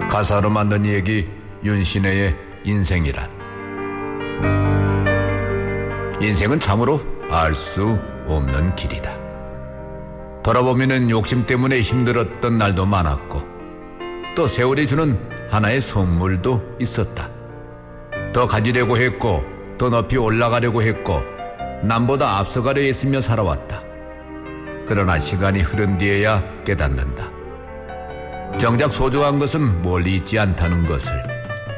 가사로 만든 얘기 윤신혜의 인생이란. 인생은 참으로 알 수 없는 길이다. 돌아보면은 욕심 때문에 힘들었던 날도 많았고 또 세월이 주는 하나의 선물도 있었다. 더 가지려고 했고 더 높이 올라가려고 했고 남보다 앞서가려 했으며 살아왔다. 그러나 시간이 흐른 뒤에야 깨닫는다. 정작 소중한 것은 멀리 있지 않다는 것을.